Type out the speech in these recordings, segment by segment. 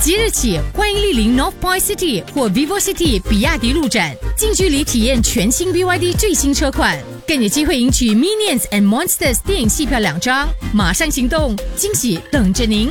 即日起，欢迎莅临 North Point City 或 Vivo City 比亚迪路展，近距离体验全新 BYD 最新车款，更有机会赢取 Minions and Monsters 电影戏票2张。马上行动，惊喜等着您！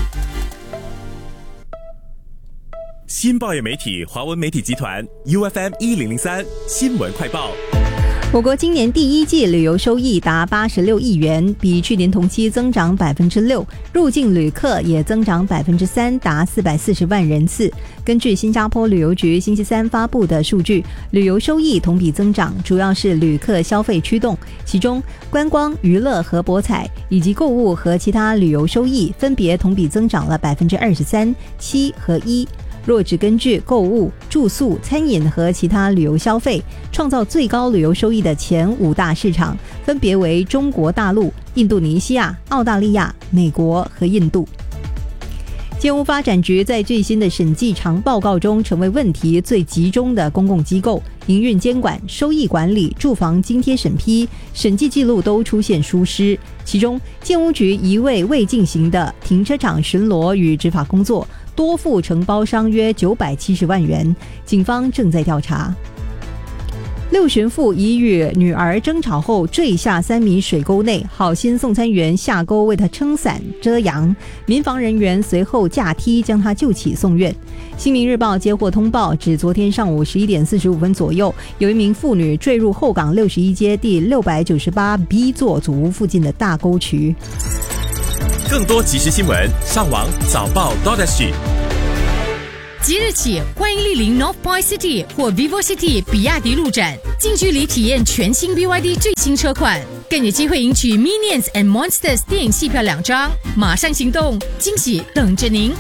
新报业媒体华文媒体集团 UFM 1003新闻快报。 我国今年第一季旅游收益达86亿元，比去年同期增长 6%， 入境旅客也增长 3%， 达440万人次。根据新加坡旅游局星期三发布的数据，旅游收益同比增长主要是旅客消费驱动，其中观光、娱乐和博彩以及购物和其他旅游收益分别同比增长了 23%、7%和1%。若只根据购物、住宿、餐饮和其他旅游消费，创造最高旅游收益的前5大市场分别为中国大陆、印度尼西亚、澳大利亚、美国和印度。建屋发展局在最新的审计长报告中成为问题最集中的公共机构，营运监管、收益管理、住房津贴审批、审计记录都出现疏失。其中，建屋局一位未进行的停车场巡逻与执法工作，多付承包商约970万元，警方正在调查。六旬妇已与女儿争吵后坠下3米水沟内，好心送餐员下沟为她撑伞遮阳，民防人员随后架梯将她救起送院。新民日报接获通报，指昨天上午11点45分左右，有一名妇女坠入后港61街第 698B 座祖屋附近的大沟渠。 更多即时新闻，上网早报 .SG。 即日起，欢迎莅临 North Point City 或 Vivo City 比亚迪路展，近距离体验全新 BYD 最新车款，更有机会赢取 Minions and Monsters 电影戏票2张。马上行动，惊喜等着您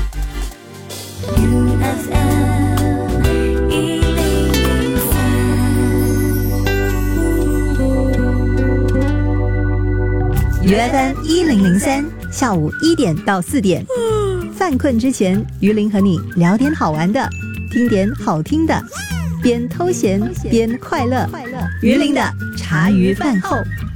！UFM 1003下午1点到4点，犯困之前，于林和你聊点好玩的，听点好听的，边偷闲边快乐。于林的茶余饭后。